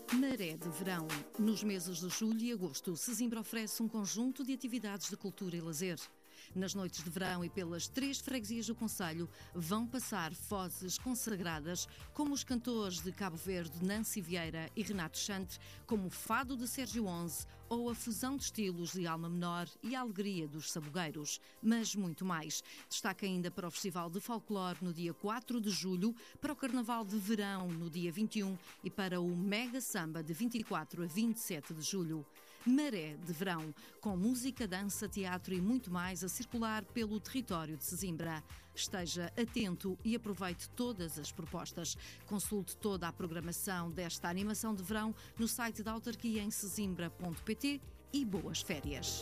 Maré de Verão. Nos meses de julho e agosto, Sesimbra oferece um conjunto de atividades de cultura e lazer. Nas noites de verão e pelas 3 freguesias do concelho vão passar vozes consagradas como os cantores de Cabo Verde, Nancy Vieira e Renato Chante, como o Fado de Sérgio Onze ou a fusão de estilos de Alma Menor e a alegria dos sabugueiros. Mas muito mais. Destaca ainda para o Festival de Folclore no dia 4 de julho, para o Carnaval de Verão no dia 21 e para o Mega Samba de 24 a 27 de julho. Maré de Verão, com música, dança, teatro e muito mais a circular pelo território de Sesimbra. Esteja atento e aproveite todas as propostas. Consulte toda a programação desta animação de verão no site da autarquia em sesimbra.pt e boas férias.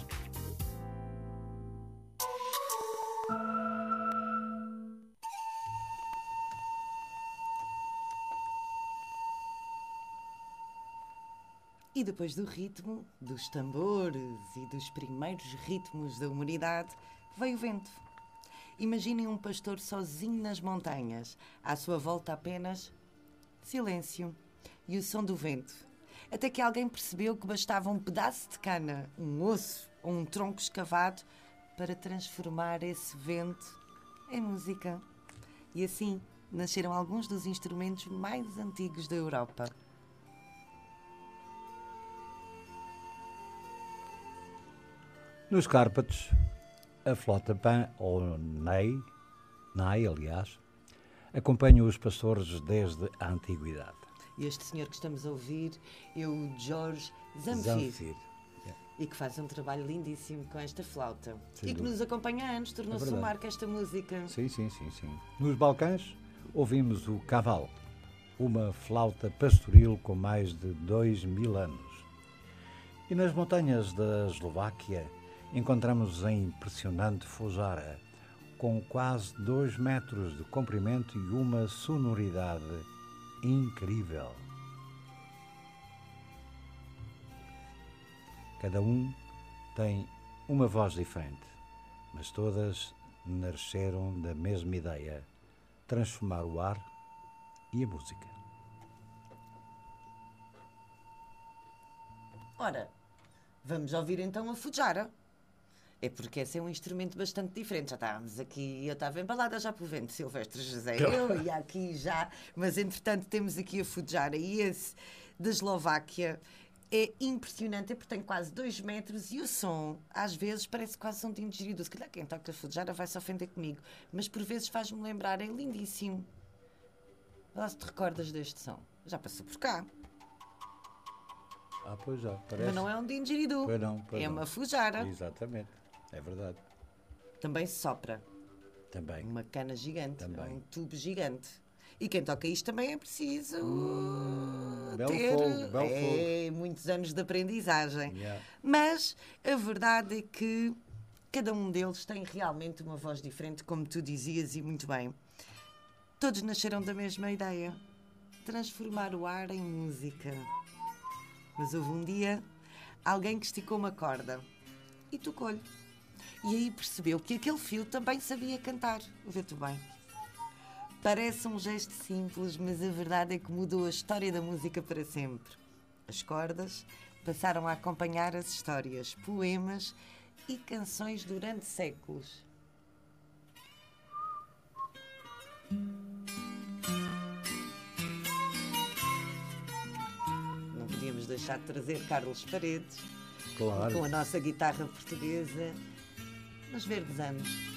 E depois do ritmo, dos tambores e dos primeiros ritmos da humanidade, veio o vento. Imaginem um pastor sozinho nas montanhas, à sua volta apenas silêncio e o som do vento. Até que alguém percebeu que bastava um pedaço de cana, um osso ou um tronco escavado para transformar esse vento em música. E assim nasceram alguns dos instrumentos mais antigos da Europa. Nos Cárpatos, a flauta Pan, ou Ney, aliás, acompanha os pastores desde a antiguidade. Este senhor que estamos a ouvir é o Jorge Zamfir. E que faz um trabalho lindíssimo com esta flauta. Sem e que dúvida. nos acompanha há anos, tornou-se um marco esta música. Sim. Nos Balcãs, ouvimos o Cavalo, uma flauta pastoril com mais de 2000 anos. E nas montanhas da Eslováquia, encontramos a impressionante Fujara, com quase 2 metros de comprimento e uma sonoridade incrível. Cada um tem uma voz diferente, mas todas nasceram da mesma ideia: transformar o ar e a música. Ora, vamos ouvir então a Fujara. É porque esse é um instrumento bastante diferente. Já estávamos aqui, eu estava embalada já pelo vento Silvestre José. Eu ia aqui já, mas entretanto temos aqui a Fujara. E esse da Eslováquia é impressionante, é porque tem quase 2 metros e o som, às vezes, parece quase som de indigerido. Se calhar quem toca a Fujara vai se ofender comigo, mas por vezes faz-me lembrar, é lindíssimo. Lá se te recordas deste som? Já passou por cá. Ah, pois já, parece. Mas não é um didgeridoo. Pois não. Uma Fujara. Exatamente, é verdade. Também se sopra. Também. Uma cana gigante, Também. um tubo gigante. E quem toca isto também é preciso belo ter fogo. Muitos anos de aprendizagem. Yeah. Mas a verdade é que cada um deles tem realmente uma voz diferente, como tu dizias, e muito bem. Todos nasceram da mesma ideia: transformar o ar em música. Mas houve um dia alguém que esticou uma corda e tocou-lhe. E aí percebeu que aquele fio também sabia cantar. Vê-te bem. Parece um gesto simples, mas a verdade é que mudou a história da música para sempre. As cordas passaram a acompanhar as histórias, poemas e canções durante séculos. Não podíamos deixar de trazer Carlos Paredes, Claro. com a nossa guitarra portuguesa, nos verdes anos.